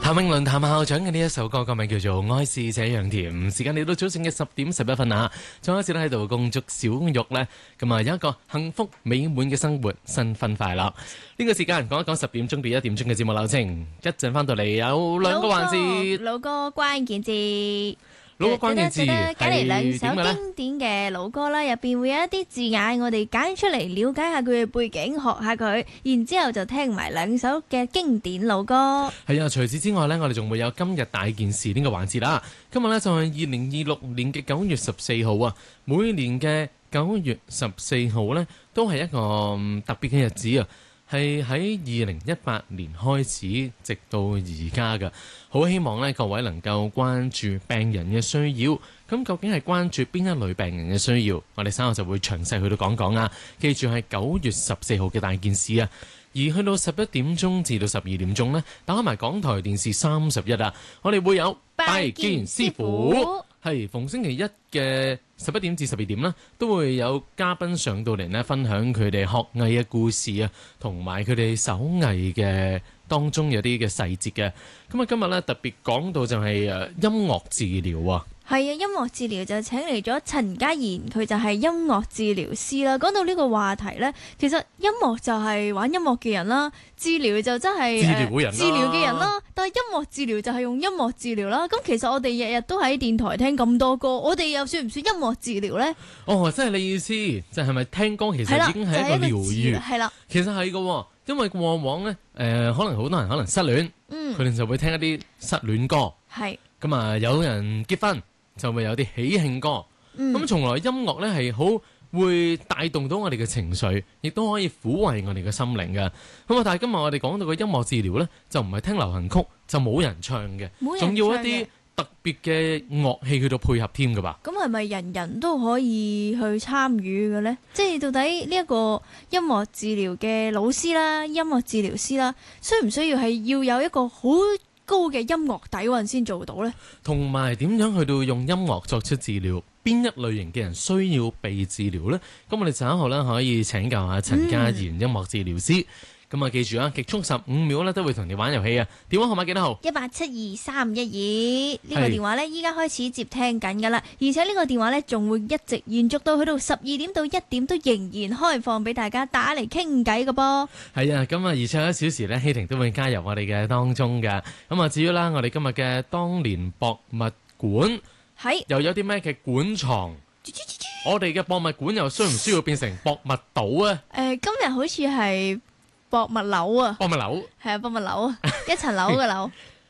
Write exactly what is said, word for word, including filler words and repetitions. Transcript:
譚詠麟譚校長嘅呢一首歌個名叫做《愛是這樣甜》，時間嚟到早上嘅十點十一分啊！再一次咧喺度恭祝小玉咧咁啊有一個幸福美滿嘅生活，新婚快樂！呢個時間講一講十點鐘到一點鐘嘅節目流程，一陣翻到嚟有兩個環節， 老歌關鍵字。 老歌關鍵字係揀嚟兩首點嘅咧？ 經典嘅老歌啦，入邊會有一啲字眼，我哋揀出嚟了解下佢嘅背景，學下佢，然之後就聽埋兩首嘅經典老歌。 係啊，除此之外呢，我哋仲會有今日大件事呢個環節啦。今日呢，就係二零二六年嘅九月十四號啊，每年嘅九月十四號呢，都係一個、嗯、特別嘅日子啊。係喺二零一八年開始，直到而家嘅，好希望咧各位能夠關注病人嘅需要。咁究竟係關注邊一類病人嘅需要？我哋稍後就會詳細去到講講啊。記住係九月十四號嘅大件事啊。而去到十一點鐘至到十二點鐘呢，打開埋港台電視三十一啊，我哋會有拜見師傅。係逢星期一嘅十一點至十二點啦，都會有嘉賓上到嚟呢，分享佢哋學藝嘅故事啊，同埋佢哋手藝嘅當中有啲嘅細節嘅。咁啊，今日咧特別講到就係誒音樂治療啊。 係啊，音樂治療就請嚟咗陳家賢，佢就係音樂治療師啦。講到呢個話題呢，其實音樂就係玩音樂嘅人啦，治療就真係治療人、呃、 治療嘅人啦。但係音樂治療就係用音樂治療啦。咁其實我哋日日都喺電台聽咁多歌，我哋又算唔算音樂治療呢？ 哦，即係你意思，就係咪聽歌其實已經係一個療愈？ 係啦， 其實係嘅，因為往往呢，誒、呃，可能好多人可能失戀，嗯，佢哋就會聽一啲失戀歌，係咁啊，有人結婚。就會有啲喜慶歌，咁、嗯、從來音樂呢係好會帶動到我哋嘅情緒，亦都可以撫慰我哋嘅心靈嘅。咁啊，但係今日我哋講到嘅音樂治療呢，就唔係聽流行曲，就冇人唱嘅，仲要一啲特別嘅樂器去到配合添㗎吧？咁係咪人人都可以去參與嘅呢？即係到底呢一個音樂治療嘅老師啦，音樂治療師啦，需唔需要係要有一個好高嘅音樂底蘊先做到呢？同埋點樣去到用音樂作出治療？邊一類型嘅人需要被治療呢？咁我哋稍後咧可以請教下陳家賢音樂治療師。咁、嗯、啊，記住啊，極速十五秒咧都會同你玩遊戲啊！電話號碼幾多號？ 一八七二三一二呢個電話呢，依家開始接聽緊噶啦，而且呢個電話呢，仲會一直延續到去到十二點到一點都仍然開放俾大家打嚟傾偈嘅噃。 係啊，咁啊，而且一小時呢，希婷都會加入我哋嘅當中嘅。咁啊，至於啦，我哋今日嘅當年博物館係又有啲咩嘅館藏？我哋嘅博物館又需唔需要變成博物島啊？誒、 呃，今日好似係博物樓啊， 博物樓係啊，博物樓啊，一層樓嘅樓。